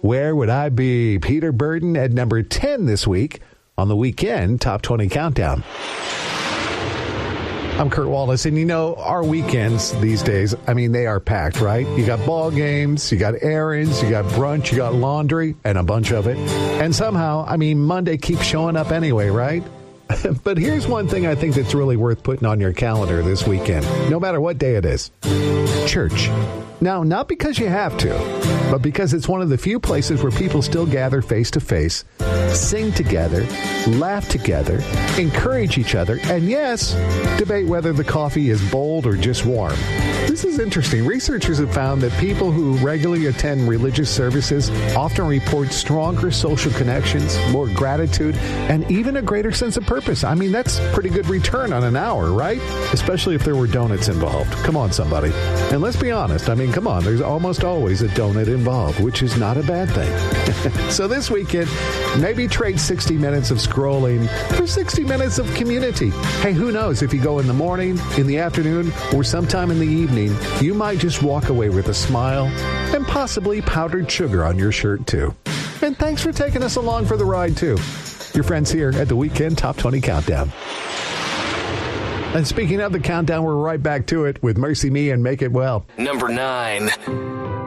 Where Would I Be? Peter Burton at number 10 this week on the Weekend Top 20 Countdown. I'm Kurt Wallace, and our weekends these days, they are packed, right? You got ball games, you got errands, you got brunch, you got laundry, and a bunch of it. And somehow, Monday keeps showing up anyway, right? But here's one thing I think that's really worth putting on your calendar this weekend, no matter what day it is. Church. Now, not because you have to, but because it's one of the few places where people still gather face to face, sing together, laugh together, encourage each other, and yes, debate whether the coffee is bold or just warm. This is interesting. Researchers have found that people who regularly attend religious services often report stronger social connections, more gratitude, and even a greater sense of purpose. That's pretty good return on an hour, right? Especially if there were donuts involved. Come on, somebody. And let's be honest. Come on. There's almost always a donut involved, which is not a bad thing. So this weekend, maybe trade 60 minutes of scrolling for 60 minutes of community. Hey, who knows? If you go in the morning, in the afternoon, or sometime in the evening, you might just walk away with a smile and possibly powdered sugar on your shirt, too. And thanks for taking us along for the ride, too. Your friends here at the Weekend Top 20 Countdown. And speaking of the countdown, we're right back to it with Mercy Me and Make It Well. Number 9.